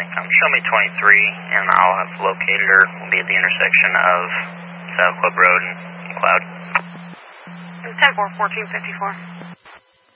Show me 23, and I'll have located her. We'll be at the intersection of South Club Road and Cloud. 10-4, 1454.